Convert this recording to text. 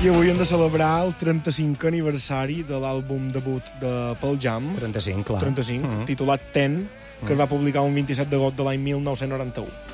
I avui hem de celebrar el 35è aniversari de l'àlbum debut de Pearl Jam. 35, clar. 35, titulat Ten, que es va publicar un 27 d'agost de l'any 1991.